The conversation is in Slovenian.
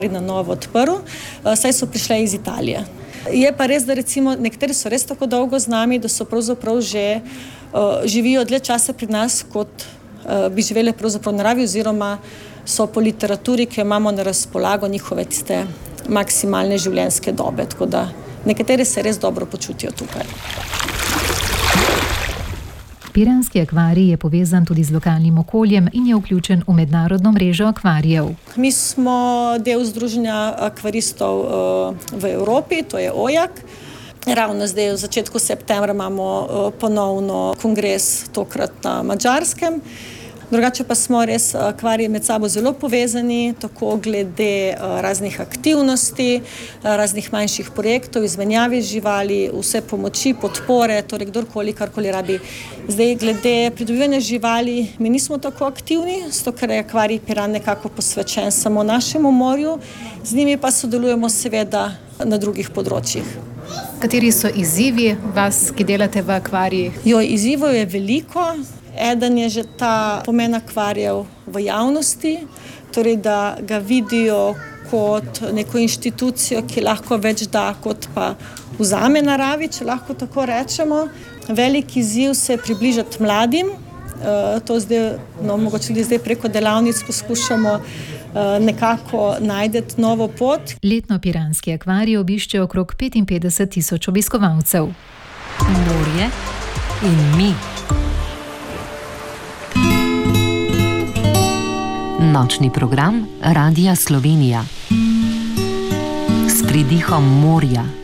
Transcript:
na novo odprl, saj so prišle iz Italije. Je pa res, da recimo nekateri so res tako dolgo z nami, da so pravzaprav že živijo dlje časa pri nas, kot bi živeli pravzaprav v naravi, oziroma so po literaturi, ki jo imamo na razpolago, njihove tiste maksimalne življenjske dobe, tako da nekateri se res dobro počutijo tukaj. Piranski akvarij je povezan tudi z lokalnim okoljem in je vključen v mednarodno mrežo akvarijev. Mi smo del Združenja akvaristov v Evropi, to je OJAK. Ravno zdaj v začetku septembra imamo ponovno kongres, tokrat na Madžarskem. Drugače pa smo res akvariji med sabo zelo povezani, tako glede raznih aktivnosti, raznih manjših projektov, izmenjave živali, vse pomoči, podpore, torej kdorkoli, karkoli rabi. Zdaj, glede pridobivanja živali, mi nismo tako aktivni, zato ker je akvarij Piran nekako posvečen samo našemu morju, z njimi pa sodelujemo seveda na drugih področjih. Kateri so izzivi vas, ki delate v akvarijih? Izzivov je veliko. Eden je že ta pomen akvarijev v javnosti, torej da ga vidijo kot neko inštitucijo, ki lahko več da, kot pa vzame naravi, če lahko tako rečemo. Velik izziv se je približati mladim. To zdaj, mogoče tudi zdaj preko delavnic poskušamo nekako najti novo pot. Letno Piranski akvarij obišče okrog 55,000 obiskovalcev. Morje in mi. Nočni program Radia Slovenija s pridihom morja.